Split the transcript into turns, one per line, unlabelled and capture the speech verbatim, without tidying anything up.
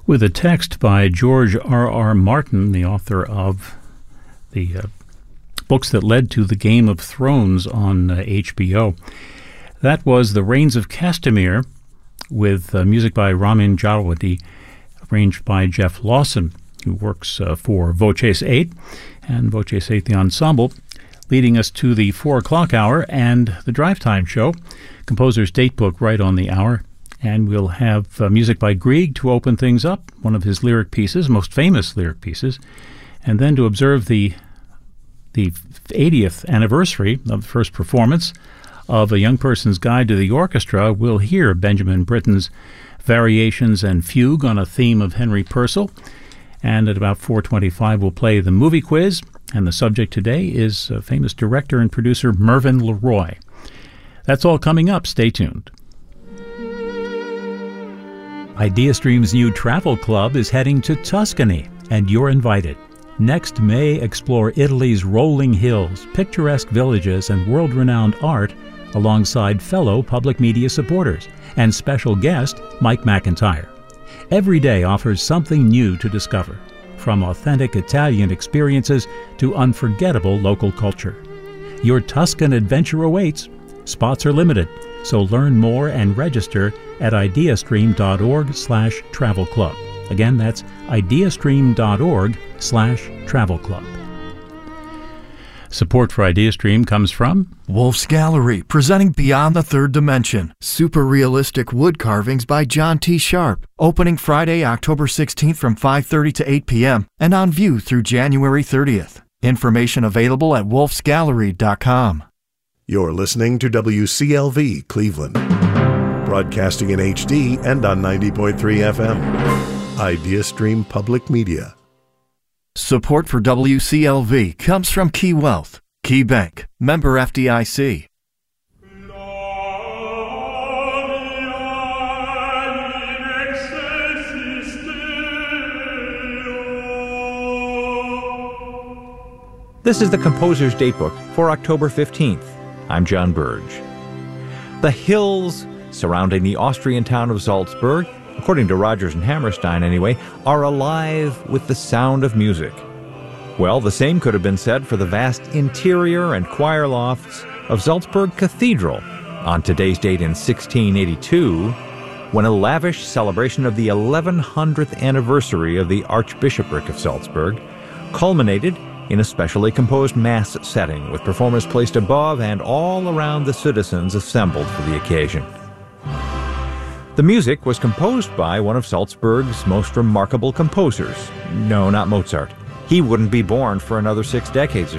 with a text by George R R. Martin, the author of the uh, books that led to the Game of Thrones on uh, H B O. That was The Reigns of Castamere, with uh, music by Ramin Djawadi, arranged by Jeff Lawson, who works uh, for Voces eight and Voces eight the Ensemble, leading us to the four o'clock hour and the Drive Time Show, composer's date book right on the hour. And we'll have uh, music by Grieg to open things up, one of his lyric pieces, most famous lyric pieces. And then to observe the the eightieth anniversary of the first performance of A Young Person's Guide to the Orchestra, we'll hear Benjamin Britten's Variations and Fugue on a theme of Henry Purcell. And at about four twenty-five, we'll play the movie quiz. And the subject today is uh, famous director and producer Mervyn LeRoy. That's all coming up. Stay tuned.
IdeaStream's new travel club is heading to Tuscany, and you're invited. Next May, explore Italy's rolling hills, picturesque villages, and world-renowned art alongside fellow public media supporters and special guest Mike McIntyre. Every day offers something new to discover, from authentic Italian experiences to unforgettable local culture. Your Tuscan adventure awaits. Spots are limited, so learn more and register at ideastream.org slash travel club. Again, that's ideastream.org slash travel club. Support for IdeaStream comes from
Wolf's Gallery, presenting Beyond the Third Dimension. Super realistic wood carvings by John T. Sharp. Opening Friday, October sixteenth from five thirty to eight p.m. and on view through January thirtieth. Information available at wolfs gallery dot com.
You're listening to W C L V Cleveland, broadcasting in H D and on ninety point three F M. IdeaStream Public Media.
Support for W C L V comes from Key Wealth, Key Bank, member F D I C.
This is the Composer's Datebook for October fifteenth. I'm John Burge. The hills surrounding the Austrian town of Salzburg, according to Rodgers and Hammerstein anyway, are alive with the sound of music. Well, the same could have been said for the vast interior and choir lofts of Salzburg Cathedral on today's date in sixteen eighty-two, when a lavish celebration of the eleven hundredth anniversary of the Archbishopric of Salzburg culminated in a specially composed mass setting with performers placed above and all around the citizens assembled for the occasion. The music was composed by one of Salzburg's most remarkable composers. No, not Mozart. He wouldn't be born for another six decades or